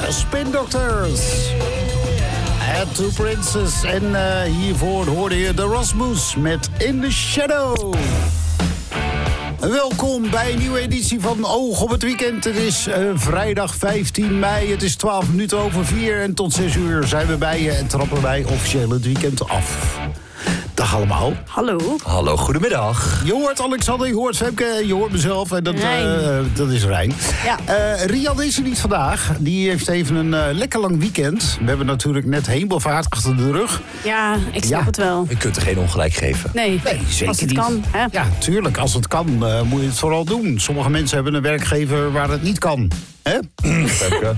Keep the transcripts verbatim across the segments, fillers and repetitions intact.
Spin Doctors. Add to Princess. En uh, hiervoor hoorde je de Rasmus met In the Shadow. Welkom bij een nieuwe editie van Oog op het Weekend. Het is uh, vrijdag vijftien mei, het is twaalf minuten over vier... en tot zes uur zijn we bij je en trappen wij officieel het weekend af. Dag allemaal. Hallo. Hallo, goedemiddag. Je hoort Alexander, je hoort Femke, je hoort mezelf en dat, uh, dat is Rijn. Ja. Uh, Rian is er niet vandaag. Die heeft even een uh, lekker lang weekend. We hebben natuurlijk net hemelvaart achter de rug. Ja, ik snap Ja. het wel. Je kunt er geen ongelijk geven. Nee, Nee, zeker als het niet. kan. Hè? Ja, tuurlijk. Als het kan, uh, moet je het vooral doen. Sommige mensen hebben een werkgever waar het niet kan. Hè? Femke.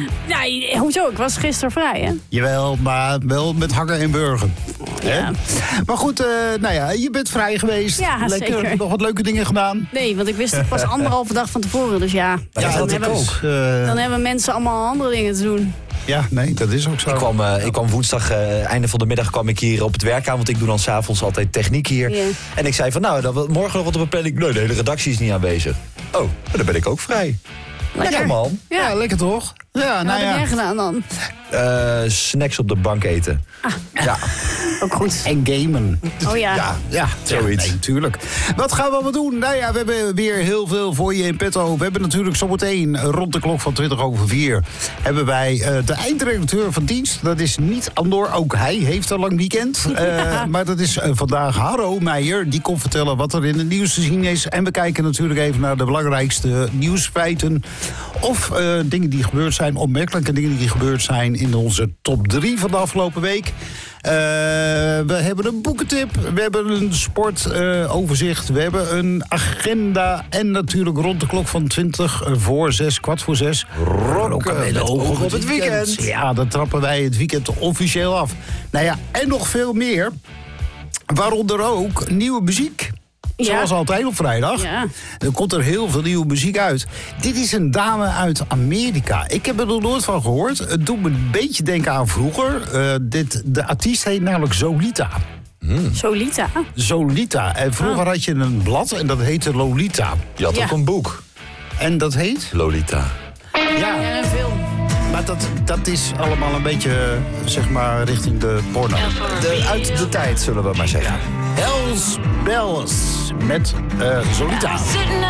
Ja, hoezo? Ik was gisteren vrij, hè? Jawel, maar wel met hakken en burgen. Hè? Ja. Maar goed, uh, nou ja, je bent vrij geweest. Ja, Lekker, zeker. nog wat leuke dingen gedaan. Nee, want ik wist het pas anderhalve dag van tevoren. Dus ja, Maar dat Ja, had dan, ik hebben, ook. Uh, dan hebben mensen allemaal andere dingen te doen. ja, nee, dat is ook zo. Ik kwam, uh, ik kwam woensdag, uh, einde van de middag, kwam ik hier op het werk aan. Want ik doe dan s'avonds altijd techniek hier. Ja. En ik zei van, nou, dan, morgen nog wat op een planning. Nee, de hele redactie is niet aanwezig. Oh, dan ben ik ook vrij. Lekker. Ja, man. Ja, Ja, lekker toch? Ja, wat nou heb ja. jij gedaan dan? Uh, snacks op de bank eten. Ja, Ook goed. En gamen. Oh ja. Ja, ja, Zoiets. ja, nee, tuurlijk. Wat gaan we allemaal doen? Nou ja, we hebben weer heel veel voor je in petto. We hebben natuurlijk zometeen rond de klok van twintig over vier... hebben wij uh, de eindredacteur van dienst. Dat is niet Andor, ook hij heeft een lang weekend. Uh, maar dat is uh, vandaag Harro Meijer. Die komt vertellen wat er in het nieuws te zien is. En we kijken natuurlijk even naar de belangrijkste nieuwsfeiten. Of uh, dingen die gebeurd zijn, opmerkelijke dingen die gebeurd zijn... in onze top drie van de afgelopen week. Uh, we hebben een boekentip, we hebben een sportoverzicht, uh, we hebben een agenda... en natuurlijk rond de klok van twintig voor zes, kwart voor zes... rocken met de ogen op het weekend. Ja, dan trappen wij het weekend officieel af. Nou ja, en nog veel meer, waaronder ook nieuwe muziek. Ja. Zoals altijd op vrijdag. Ja. Er komt er heel veel nieuwe muziek uit. Dit is een dame uit Amerika. Ik heb er nog nooit van gehoord. Het doet me een beetje denken aan vroeger. Uh, dit, de artiest heet namelijk Zolita. Hmm. Solita. Zolita. En vroeger Ah. had je een blad en dat heette Lolita. je had Ja. ook een boek. En dat heet? Lolita. Ja, En een film. maar dat, dat is allemaal een beetje, zeg maar, richting de porno. De, uit de tijd, zullen we maar zeggen. Hells Bells met uh, Zolita. Sitting